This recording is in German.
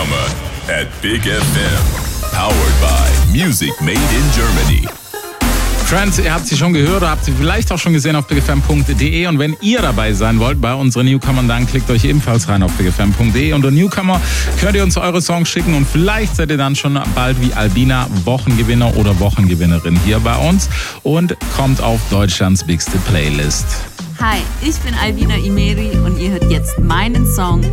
Newcomer at Big FM. Powered by Music Made in Germany. Friends, ihr habt sie schon gehört oder habt sie vielleicht auch schon gesehen auf bigfm.de. Und wenn ihr dabei sein wollt bei unseren Newcomern, dann klickt euch ebenfalls rein auf bigfm.de. Unter Newcomer könnt ihr uns eure Songs schicken und vielleicht seid ihr dann schon bald wie Albina Wochengewinner oder Wochengewinnerin hier bei uns und kommt auf Deutschlands bigste Playlist. Hi, ich bin Albina Imeri und ihr hört jetzt meinen Song